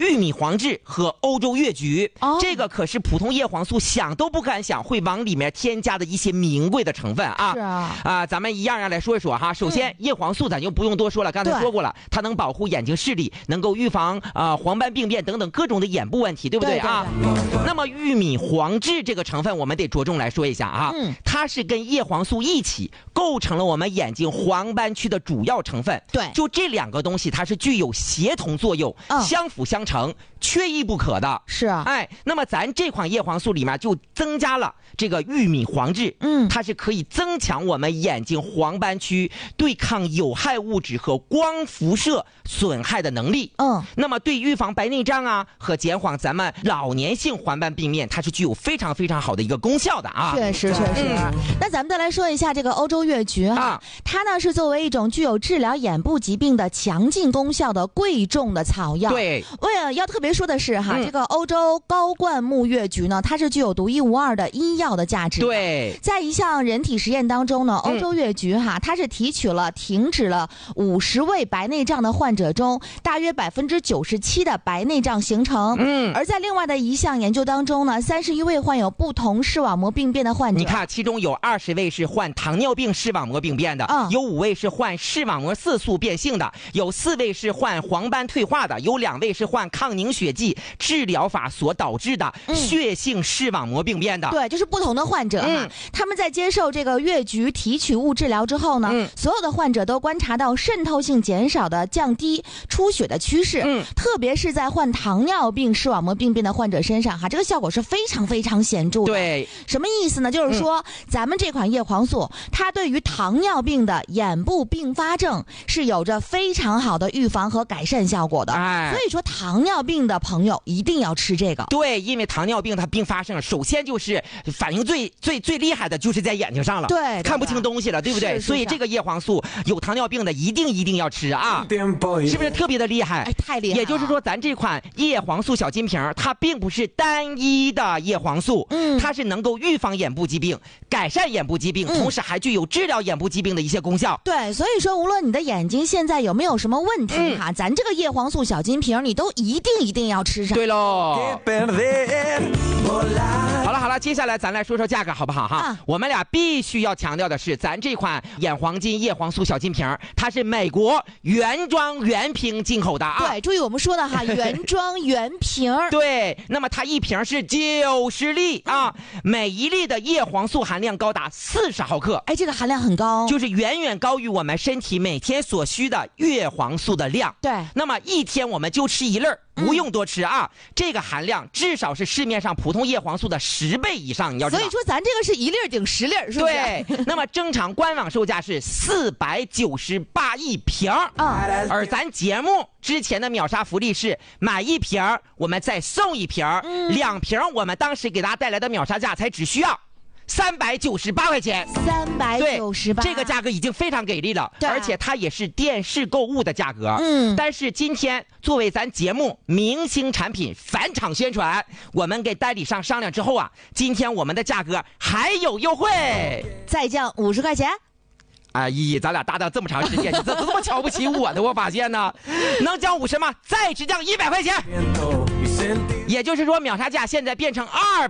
玉米黄质和欧洲越橘。这个可是普通叶黄素想都不敢想会往里面添加的一些名贵的成分啊。 是啊， 咱们一样来说一说哈。首先，叶黄素咱就不用多说了，刚才说过了，它能保护眼睛视力，能够预防黄斑病变等等各种的眼部问题，对不对啊？那么玉米黄质这个成分，我们得着重来说一下啊。它是跟叶黄素一起构成了我们眼睛黄斑区的主要成分。 对， 就这两个东西，它是具有协同作用，相辅相成，缺一不可的。 是啊， 那么咱这款叶黄素里面就增加了这个玉米黄质，它是可以增强我们眼睛黄斑区对抗有害物质和光辐射损害的能力。那么对预防白内障啊和减缓咱们老年性黄斑病变，它是具有非常非常好的一个功效的啊。 确实。那咱们再来说一下这个欧洲越橘它呢是作为一种具有治疗眼部疾病的强劲功效的贵重的草药。 对， 要特别说的是这个欧洲高灌木越橘呢，它是具有独一无二的医药的价值。 对， 在一项人体实验当中呢，欧洲越橘它是提取了停止了50位白内障的患者中，大约97%的白内障形成。而在另外的一项研究当中呢，31位患有不同视网膜病变的患者， 你看其中有20位是患糖尿病视网膜病变的，有5位是患视网膜色素变性的，有4位是患黄斑退化的，有2位是患抗凝血剂治疗法所导致的血性视网膜病变的。 对，就是不同的患者他们在接受这个越橘提取物治疗之后呢，所有的患者都观察到渗透性减少的降低出血的趋势。特别是在患糖尿病视网膜病变的患者身上这个效果是非常非常显著的。 对， 什么意思呢？就是说咱们这款叶黄素它对于糖尿病的眼部并发症是有着非常好的预防和改善效果的。所以说糖尿病的朋友一定要吃这个。 对，因为糖尿病它并发症首先就是反应最厉害的就是在眼睛上了。 对， 看不清东西了，对不对？所以这个叶黄素有糖尿病的一定要吃啊。是不是特别的厉害？ 太厉害了。 也就是说咱这款叶黄素小金瓶它并不是单一的叶黄素，它是能够预防眼部疾病，改善眼部疾病，同时还具有治疗眼部疾病的一些功效。 对，所以说无论你的眼睛现在有没有什么问题咱这个叶黄素小金瓶你都一定要吃上。 对喽。好了，接下来咱来说说价格好不好哈？我们俩必须要强调的是，咱这款眼黄金叶黄素小金瓶它是美国原装原瓶进口的啊。 对，注意我们说的原装原瓶。 对，那么它一瓶是90粒啊，每一粒的叶黄素含量高达40毫克。 这个含量很高， 就是远远高于我们身体每天所需的叶黄素的量。 对， 那么一天我们就吃1粒，不用多吃啊。这个含量至少是市面上普通叶黄素的10倍以上，你要知道。 所以说咱这个是1粒顶10粒，是不是？ 对。那么正常官网售价是498一瓶而咱节目之前的秒杀福利是买1瓶我们再送1瓶，2瓶我们当时给大家带来的秒杀价才只需要398块钱 ，398， 这个价格已经非常给力了，而且它也是电视购物的价格。但是今天作为咱节目明星产品返场宣传，我们给代理商商量之后今天我们的价格还有优惠， 再降50块钱。 咱俩搭档这么长时间，你怎么这么瞧不起我呢？我发现呢，能降50吗？再只降100块钱。也就是说，秒杀价现在变成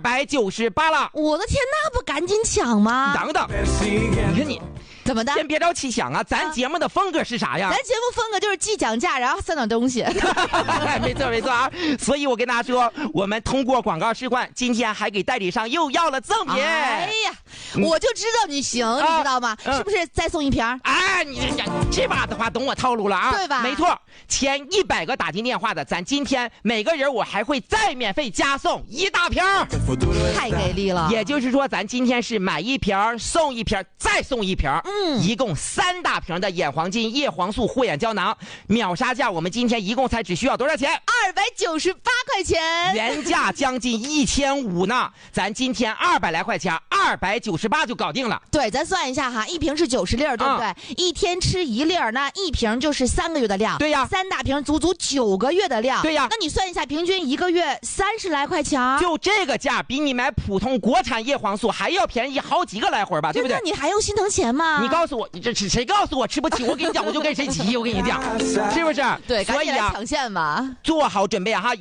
298了。 我的天，那不赶紧抢吗？ 等等，你看你怎么的？ 先别着急抢啊！咱节目的风格是啥呀？ 咱节目风格就是既讲价，然后送点东西。 没错啊！所以我跟大家说，我们通过广告示范，今天还给代理商又要了赠品。 我就知道你行，你知道吗？是不是再送1瓶？ 你这把的话懂我套路了啊！ 对吧？ 没错，前100个打进电话的，咱今天每个人我还会再免费加送1大瓶。 太给力了！ 也就是说，咱今天是买1瓶送1瓶，再送1瓶。一共3大瓶的眼黄金叶黄素护眼胶囊，秒杀价我们今天一共才只需要多少钱 ？298块钱， 原价将近1500呢，咱今天200来块钱，298就搞定了。 对，咱算一下哈，一瓶是90粒，对不对？一天吃1粒，那一瓶就是3个月的量。 对呀 ，3大瓶足足9个月的量。 对呀， 那你算一下，平均1个月30来块钱， 就这个价，比你买普通国产叶黄素还要便宜好几个来回吧，对不对？ 那你还用心疼钱吗？ 你告诉我，这谁告诉我吃不起？我跟你讲，我就跟谁急，我跟你讲，是不是？ 对， 所以赶紧来抢线吧， 做好准备哈。